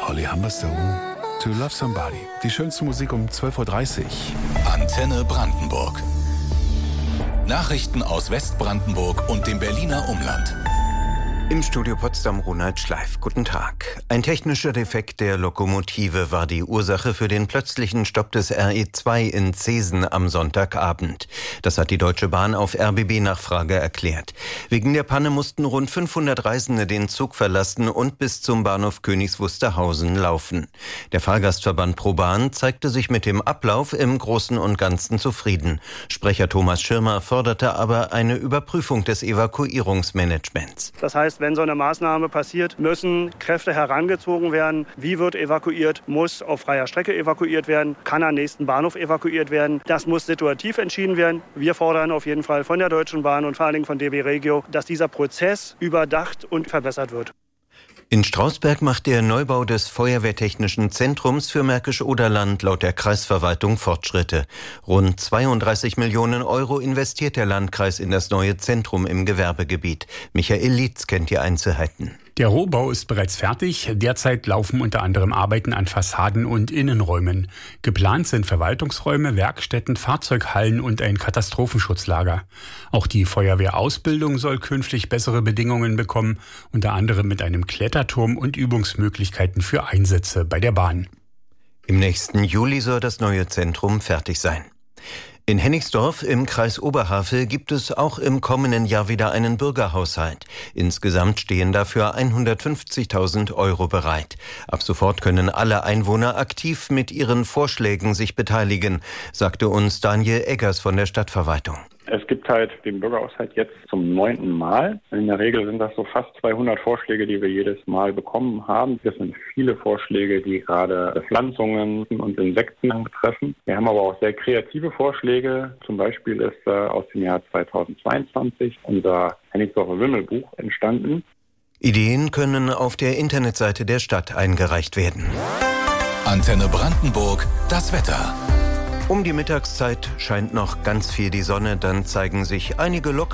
Holly Humberstone, To Love Somebody. Die schönste Musik um 12.30 Uhr. Antenne Brandenburg. Nachrichten aus Westbrandenburg und dem Berliner Umland. Im Studio Potsdam Ronald Schleif. Guten Tag. Ein technischer Defekt der Lokomotive war die Ursache für den plötzlichen Stopp des RE2 in Zeesen am Sonntagabend. Das hat die Deutsche Bahn auf RBB-Nachfrage erklärt. Wegen der Panne mussten rund 500 Reisende den Zug verlassen und bis zum Bahnhof Königs Wusterhausen laufen. Der Fahrgastverband ProBahn zeigte sich mit dem Ablauf im Großen und Ganzen zufrieden. Sprecher Thomas Schirmer forderte aber eine Überprüfung des Evakuierungsmanagements. Das heißt, wenn so eine Maßnahme passiert, müssen Kräfte herangezogen werden. Wie wird evakuiert? Muss auf freier Strecke evakuiert werden? Kann am nächsten Bahnhof evakuiert werden? Das muss situativ entschieden werden. Wir fordern auf jeden Fall von der Deutschen Bahn und vor allen Dingen von DB Regio, dass dieser Prozess überdacht und verbessert wird. In Strausberg macht der Neubau des Feuerwehrtechnischen Zentrums für Märkisch-Oderland laut der Kreisverwaltung Fortschritte. Rund 32 Millionen Euro investiert der Landkreis in das neue Zentrum im Gewerbegebiet. Michael Lietz kennt die Einzelheiten. Der Rohbau ist bereits fertig. Derzeit laufen unter anderem Arbeiten an Fassaden und Innenräumen. Geplant sind Verwaltungsräume, Werkstätten, Fahrzeughallen und ein Katastrophenschutzlager. Auch die Feuerwehrausbildung soll künftig bessere Bedingungen bekommen, unter anderem mit einem Kletterturm und Übungsmöglichkeiten für Einsätze bei der Bahn. Im nächsten Juli soll das neue Zentrum fertig sein. In Hennigsdorf im Kreis Oberhavel gibt es auch im kommenden Jahr wieder einen Bürgerhaushalt. Insgesamt stehen dafür 150.000 Euro bereit. Ab sofort können alle Einwohner aktiv mit ihren Vorschlägen sich beteiligen, sagte uns Daniel Eggers von der Stadtverwaltung. Es gibt halt den Bürgerhaushalt jetzt zum 9. Mal. In der Regel sind das so fast 200 Vorschläge, die wir jedes Mal bekommen haben. Das sind viele Vorschläge, die gerade Pflanzungen und Insekten betreffen. Wir haben aber auch sehr kreative Vorschläge. Zum Beispiel ist aus dem Jahr 2022 unser Hennigsdorfer Wimmelbuch entstanden. Ideen können auf der Internetseite der Stadt eingereicht werden. Antenne Brandenburg, das Wetter. Um die Mittagszeit scheint noch ganz viel die Sonne, dann zeigen sich einige Locken.